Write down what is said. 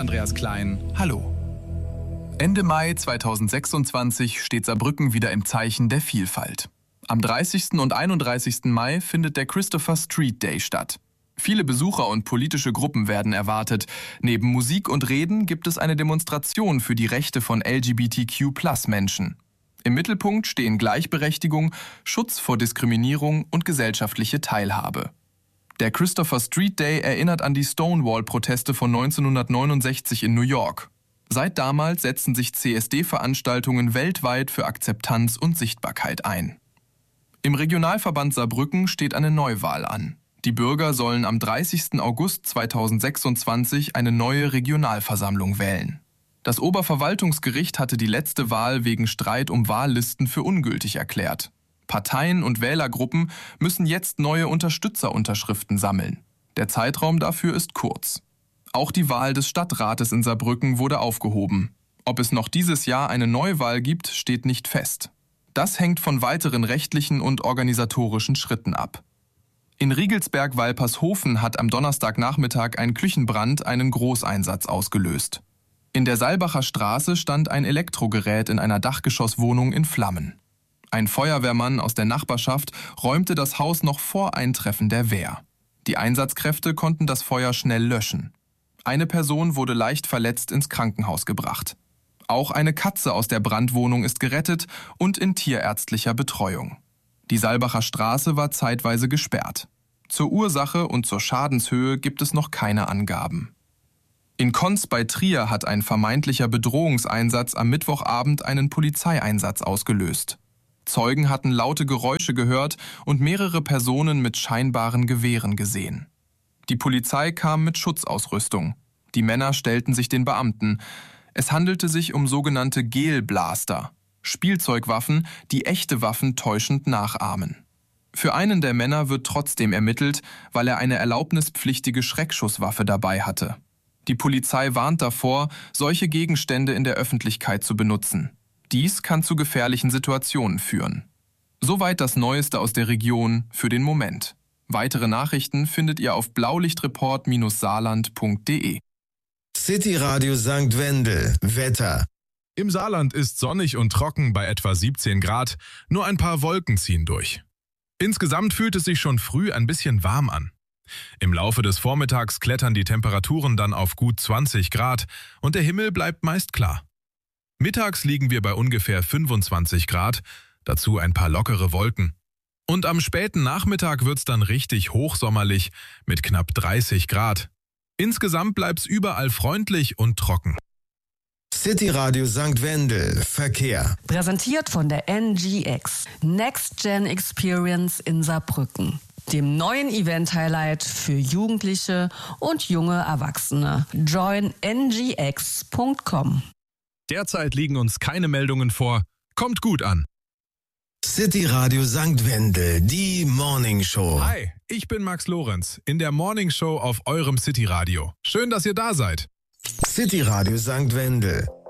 Andreas Klein. Hallo. Ende Mai 2026 steht Saarbrücken wieder im Zeichen der Vielfalt. Am 30. und 31. Mai findet der Christopher Street Day statt. Viele Besucher und politische Gruppen werden erwartet. Neben Musik und Reden gibt es eine Demonstration für die Rechte von LGBTQ+-Menschen. Im Mittelpunkt stehen Gleichberechtigung, Schutz vor Diskriminierung und gesellschaftliche Teilhabe. Der Christopher Street Day erinnert an die Stonewall-Proteste von 1969 in New York. Seit damals setzen sich CSD-Veranstaltungen weltweit für Akzeptanz und Sichtbarkeit ein. Im Regionalverband Saarbrücken steht eine Neuwahl an. Die Bürger sollen am 30. August 2026 eine neue Regionalversammlung wählen. Das Oberverwaltungsgericht hatte die letzte Wahl wegen Streit um Wahllisten für ungültig erklärt. Parteien und Wählergruppen müssen jetzt neue Unterstützerunterschriften sammeln. Der Zeitraum dafür ist kurz. Auch die Wahl des Stadtrates in Saarbrücken wurde aufgehoben. Ob es noch dieses Jahr eine Neuwahl gibt, steht nicht fest. Das hängt von weiteren rechtlichen und organisatorischen Schritten ab. In Riegelsberg-Walpershofen hat am Donnerstagnachmittag ein Küchenbrand einen Großeinsatz ausgelöst. In der Salbacher Straße stand ein Elektrogerät in einer Dachgeschosswohnung in Flammen. Ein Feuerwehrmann aus der Nachbarschaft räumte das Haus noch vor Eintreffen der Wehr. Die Einsatzkräfte konnten das Feuer schnell löschen. Eine Person wurde leicht verletzt ins Krankenhaus gebracht. Auch eine Katze aus der Brandwohnung ist gerettet und in tierärztlicher Betreuung. Die Salbacher Straße war zeitweise gesperrt. Zur Ursache und zur Schadenshöhe gibt es noch keine Angaben. In Konz bei Trier hat ein vermeintlicher Bedrohungseinsatz am Mittwochabend einen Polizeieinsatz ausgelöst. Zeugen hatten laute Geräusche gehört und mehrere Personen mit scheinbaren Gewehren gesehen. Die Polizei kam mit Schutzausrüstung. Die Männer stellten sich den Beamten. Es handelte sich um sogenannte Gelblaster, Spielzeugwaffen, die echte Waffen täuschend nachahmen. Für einen der Männer wird trotzdem ermittelt, weil er eine erlaubnispflichtige Schreckschusswaffe dabei hatte. Die Polizei warnt davor, solche Gegenstände in der Öffentlichkeit zu benutzen. Dies kann zu gefährlichen Situationen führen. Soweit das Neueste aus der Region für den Moment. Weitere Nachrichten findet ihr auf blaulichtreport-saarland.de. City Radio St. Wendel. Wetter. Im Saarland ist sonnig und trocken bei etwa 17 Grad. Nur ein paar Wolken ziehen durch. Insgesamt fühlt es sich schon früh ein bisschen warm an. Im Laufe des Vormittags klettern die Temperaturen dann auf gut 20 Grad und der Himmel bleibt meist klar. Mittags liegen wir bei ungefähr 25 Grad, dazu ein paar lockere Wolken. Und am späten Nachmittag wird's dann richtig hochsommerlich mit knapp 30 Grad. Insgesamt bleibt's überall freundlich und trocken. City Radio St. Wendel. Verkehr. Präsentiert von der NGX. Next Gen Experience in Saarbrücken. Dem neuen Event-Highlight für Jugendliche und junge Erwachsene. Join ngx.com. Derzeit liegen uns keine Meldungen vor. Kommt gut an. City Radio St. Wendel, die Morning Show. Hi, ich bin Max Lorenz in der Morning Show auf eurem City Radio. Schön, dass ihr da seid. City Radio St. Wendel.